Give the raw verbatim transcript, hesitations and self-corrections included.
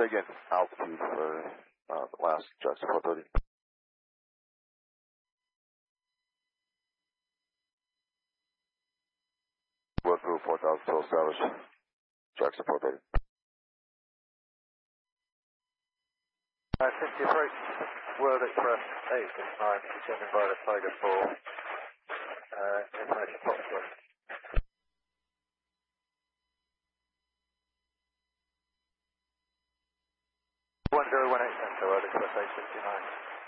again, altitude for uh, the last Jackson four thirty. Work through four thousand total established. Jackson four thirty. Uh, fifty approach, World Express eight six nine, descending by the Tiger four, uh, information Foxtrot. one zero one eight Centre, World Express eight six nine.